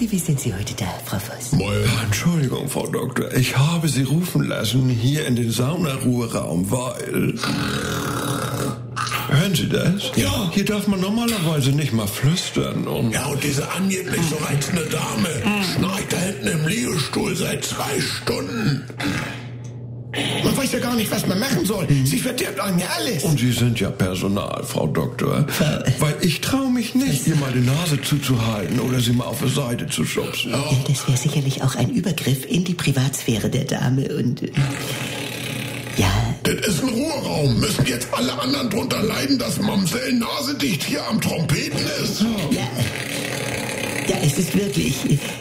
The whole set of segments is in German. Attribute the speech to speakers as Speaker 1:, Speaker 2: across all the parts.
Speaker 1: wie sind Sie heute da, Frau Voss?
Speaker 2: Entschuldigung, Frau Doktor. Ich habe Sie rufen lassen hier in den Saunaruheraum, weil... Hören Sie das?
Speaker 3: Ja.
Speaker 2: Hier darf man normalerweise nicht mal flüstern und...
Speaker 3: Ja, und diese angeblich so reizende Dame schnarcht da hinten im Liegestuhl seit 2 Stunden. Man weiß ja gar nicht, was man machen soll. Sie verdirbt einem ja alles.
Speaker 2: Und Sie sind ja Personal, Frau Doktor. Weil ich traue mich nicht, ihr mal die Nase zuzuhalten oder Sie mal auf die Seite zu schubsen.
Speaker 1: Ja, das wäre sicherlich auch ein Übergriff in die Privatsphäre der Dame und... ja...
Speaker 3: Das ist ein Ruheraum. Müssen jetzt alle anderen drunter leiden, dass Mamsell nasedicht hier am Trompeten ist?
Speaker 1: Ja, es ist wirklich...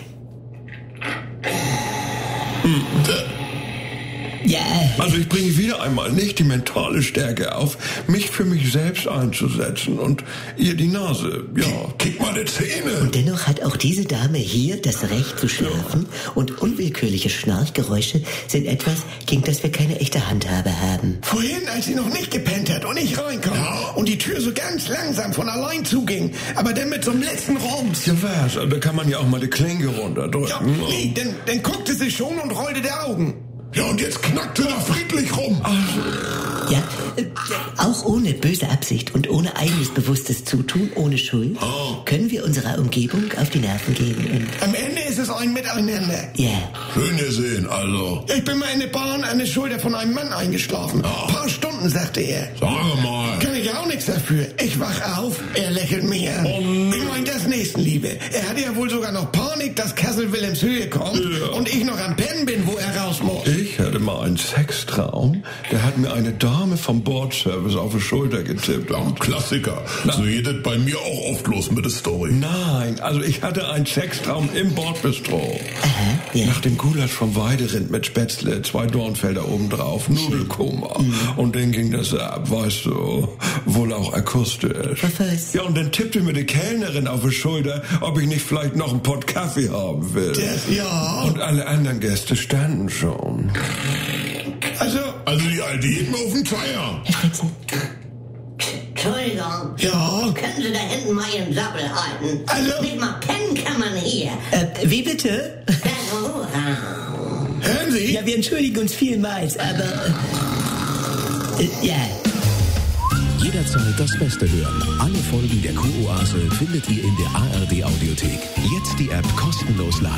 Speaker 1: Ja.
Speaker 2: Also ich bringe wieder einmal nicht die mentale Stärke auf, mich für mich selbst einzusetzen und ihr die Nase, ja.
Speaker 3: Kick mal die Zähne.
Speaker 1: Und dennoch hat auch diese Dame hier das Recht zu schlafen und unwillkürliche Schnarchgeräusche sind etwas, gegen das wir keine echte Handhabe haben.
Speaker 4: Vorhin, als sie noch nicht gepennt hat und ich reinkam und die Tür so ganz langsam von allein zuging, aber dann mit so einem letzten Rums.
Speaker 2: Ja was, da kann man ja auch mal die Klinke runterdrücken.
Speaker 4: Ja, nee, dann guckte sie schon und rollte die Augen.
Speaker 3: Ja, und jetzt knackte da friedlich rum.
Speaker 1: Ja, auch ohne böse Absicht und ohne eigenes bewusstes Zutun, ohne Schuld, können wir unserer Umgebung auf die Nerven gehen. Und
Speaker 4: am Ende ist es ein Miteinander.
Speaker 1: Ja.
Speaker 3: Schön gesehen, also.
Speaker 4: Ich bin mal in der Bahn an der Schulter von einem Mann eingeschlafen. Ein paar Stunden, sagte er.
Speaker 3: Sage mal.
Speaker 4: Kann ich ja auch nichts dafür. Ich wache auf, er lächelt mich an. Ich meine, das Nächstenliebe. Er hatte ja wohl sogar noch Panik, dass Kassel Wilhelmshöhe kommt und ich noch am Pennen bin, wo er raus muss.
Speaker 2: Ich hatte mal einen Sextraum, der hat mir eine Dame vom Bordservice auf die Schulter getippt.
Speaker 3: Ja, Klassiker. So geht das bei mir auch oft los mit der Story.
Speaker 2: Nein, also ich hatte einen Sextraum im Bordbistro.
Speaker 1: Ja.
Speaker 2: Nach dem Gulasch vom Weiderind mit Spätzle, 2 Dornfelder obendrauf, Nudelkoma. Und dann ging das ab, weißt du, wohl auch akustisch.
Speaker 1: Was?
Speaker 2: Ja, und dann tippte mir die Kellnerin auf die Schulter, ob ich nicht vielleicht noch einen Pott Kaffee haben will.
Speaker 4: Ja.
Speaker 2: Und alle anderen Gäste standen schon.
Speaker 4: Also
Speaker 3: die Alte geht mir auf den Zeier.
Speaker 5: Entschuldigung.
Speaker 4: Ja.
Speaker 5: Können Sie da hinten mal Ihren Sabbel halten?
Speaker 4: Also-
Speaker 5: Nicht mal pennen kann man hier.
Speaker 1: Wie bitte?
Speaker 4: Hören Sie?
Speaker 1: Ja, wir entschuldigen uns vielmals, aber... ja...
Speaker 6: Jederzeit das Beste hören. Alle Folgen der Q-Oase findet ihr in der ARD-Audiothek. Jetzt die App kostenlos laden.